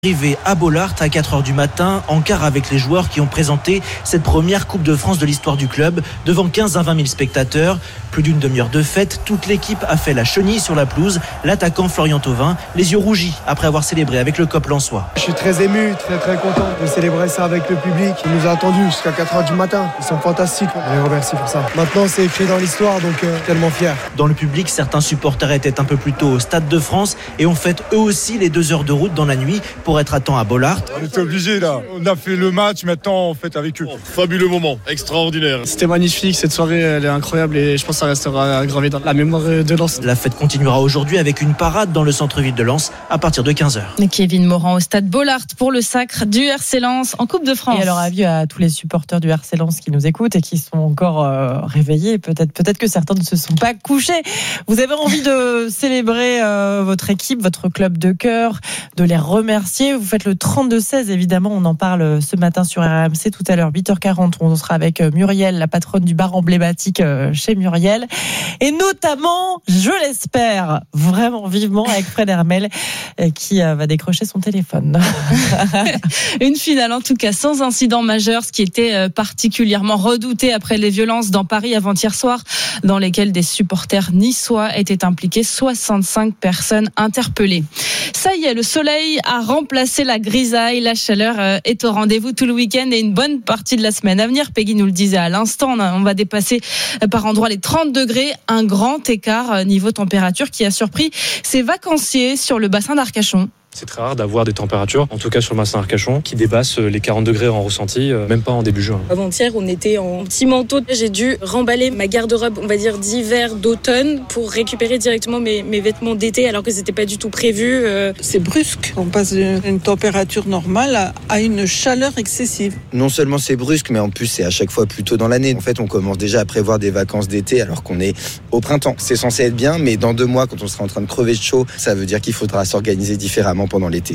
Arrivé à Bollaert à 4h du matin, en quart avec les joueurs qui ont présenté cette première Coupe de France de l'histoire du club devant 15 à 20 000 spectateurs. Plus d'une demi-heure de fête, toute l'équipe a fait la chenille sur la pelouse. L'attaquant Florian Thauvin, les yeux rougis après avoir célébré avec le COP lensois. Je suis très ému, très content de célébrer ça avec le public. Ils nous ont attendus jusqu'à 4h du matin. Ils sont fantastiques, on les remercie pour ça. Maintenant c'est écrit dans l'histoire, donc tellement fier. Dans le public, certains supporters étaient un peu plus tôt au Stade de France et ont fait eux aussi les 2 heures de route dans la nuit pour être à temps à Bollaert. On était obligés là, on a fait le match, maintenant on fait avec eux. Fabuleux moment, extraordinaire. C'était magnifique, cette soirée elle est incroyable et je pense que ça restera gravé dans la mémoire de Lens. La fête continuera aujourd'hui avec une parade dans le centre-ville de Lens à partir de 15h. Kevin Morand au Stade Bollaert pour le sacre du RC Lens en Coupe de France. Et alors avis à tous les supporters du RC Lens qui nous écoutent et qui sont encore réveillés, peut-être que certains ne se sont pas couchés. Vous avez envie de célébrer votre équipe, votre club de cœur, de les remercier. Vous faites le 32-16, évidemment, on en parle ce matin sur RMC. Tout à l'heure, 8h40, on sera avec Muriel, la patronne du bar emblématique chez Muriel. Et notamment, je l'espère, vraiment vivement, avec Fred Hermel qui va décrocher son téléphone. Une finale, en tout cas, sans incident majeur, ce qui était particulièrement redouté après les violences dans Paris avant-hier soir, dans lesquelles des supporters niçois étaient impliqués, 65 personnes interpellées. Ça y est, le soleil a remplacé la grisaille, la chaleur est au rendez-vous tout le week-end et une bonne partie de la semaine à venir. Peggy nous le disait à l'instant, on va dépasser par endroits les 30 degrés, un grand écart niveau température qui a surpris ces vacanciers sur le bassin d'Arcachon. C'est très rare d'avoir des températures, en tout cas sur le bassin Arcachon, qui dépassent les 40 degrés en ressenti, même pas en début juin. Avant-hier, on était en petit manteau. J'ai dû remballer ma garde-robe, on va dire d'hiver, d'automne, pour récupérer directement mes vêtements d'été, alors que c'était pas du tout prévu. C'est brusque. On passe d'une température normale à une chaleur excessive. Non seulement c'est brusque, mais en plus c'est à chaque fois plus tôt dans l'année. En fait, on commence déjà à prévoir des vacances d'été alors qu'on est au printemps. C'est censé être bien, mais dans 2 mois, quand on sera en train de crever de chaud, ça veut dire qu'il faudra s'organiser différemment pendant l'été.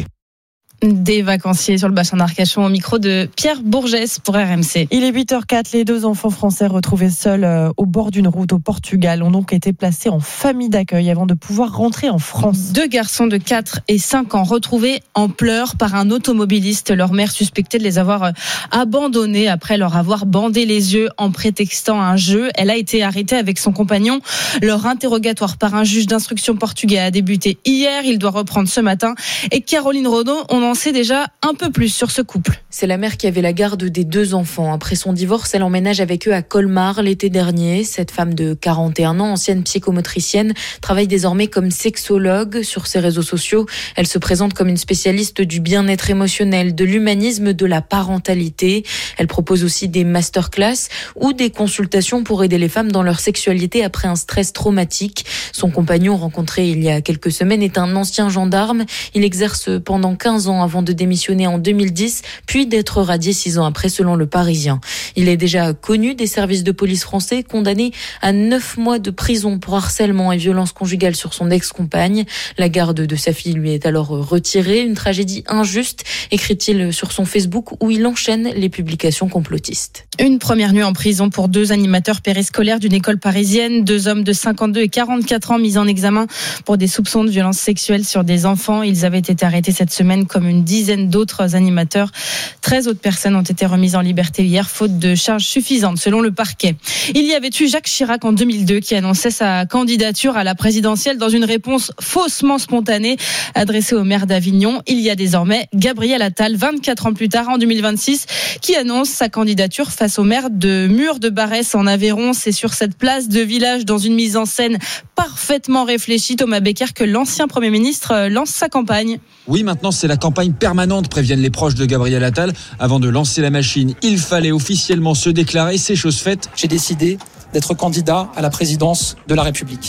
Des vacanciers sur le bassin d'Arcachon au micro de Pierre Bourgès pour RMC. Il est 8h04, les 2 enfants français retrouvés seuls au bord d'une route au Portugal ont donc été placés en famille d'accueil avant de pouvoir rentrer en France. 2 garçons de 4 et 5 ans retrouvés en pleurs par un automobiliste. Leur mère suspectait de les avoir abandonnés après leur avoir bandé les yeux en prétextant un jeu. Elle a été arrêtée avec son compagnon. Leur interrogatoire par un juge d'instruction portugais a débuté hier. Il doit reprendre ce matin. Et Caroline Renaud, on en sait déjà un peu plus sur ce couple. C'est la mère qui avait la garde des 2 enfants. Après son divorce, elle emménage avec eux à Colmar l'été dernier. Cette femme de 41 ans, ancienne psychomotricienne, travaille désormais comme sexologue sur ses réseaux sociaux. Elle se présente comme une spécialiste du bien-être émotionnel, de l'humanisme, de la parentalité. Elle propose aussi des masterclass ou des consultations pour aider les femmes dans leur sexualité après un stress traumatique. Son compagnon, rencontré il y a quelques semaines, est un ancien gendarme. Il exerce pendant 15 ans avant de démissionner en 2010, puis d'être radié 6 ans après, selon Le Parisien. Il est déjà connu des services de police français, condamné à 9 mois de prison pour harcèlement et violence conjugale sur son ex-compagne. La garde de sa fille lui est alors retirée. Une tragédie injuste, écrit-il sur son Facebook, où il enchaîne les publications complotistes. Une première nuit en prison pour 2 animateurs périscolaires d'une école parisienne. 2 hommes de 52 et 44 ans mis en examen pour des soupçons de violences sexuelles sur des enfants. Ils avaient été arrêtés cette semaine comme une dizaine d'autres animateurs. 13 autres personnes ont été remises en liberté hier, faute de charges suffisantes, selon le parquet. Il y avait eu Jacques Chirac en 2002 qui annonçait sa candidature à la présidentielle dans une réponse faussement spontanée adressée au maire d'Avignon. Il y a désormais Gabriel Attal, 24 ans plus tard, en 2026, qui annonce sa candidature face au maire de Mur-de-Barès en Aveyron. C'est sur cette place de village, dans une mise en scène parfaitement réfléchie, Thomas Becker, que l'ancien Premier ministre lance sa campagne. Oui, maintenant c'est la campagne permanente, préviennent les proches de Gabriel Attal. Avant de lancer la machine, il fallait officiellement se déclarer, c'est chose faite. J'ai décidé d'être candidat à la présidence de la République.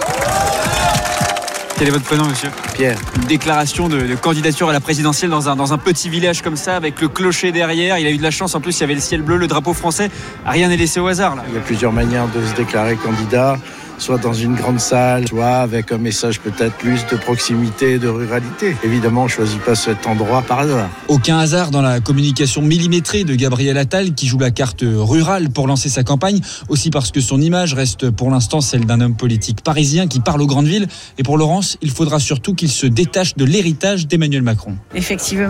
Quel est votre prénom, monsieur ? Pierre. Une déclaration de candidature à la présidentielle dans un petit village comme ça, avec le clocher derrière. Il a eu de la chance, en plus il y avait le ciel bleu, le drapeau français. Rien n'est laissé au hasard là. Il y a plusieurs manières de se déclarer candidat. soit dans une grande salle, soit avec un message peut-être plus de proximité, de ruralité. Évidemment, on ne choisit pas cet endroit par hasard. Aucun hasard dans la communication millimétrée de Gabriel Attal qui joue la carte rurale pour lancer sa campagne, aussi parce que son image reste pour l'instant celle d'un homme politique parisien qui parle aux grandes villes. Et pour Laurence, il faudra surtout qu'il se détache de l'héritage d'Emmanuel Macron. Effectivement.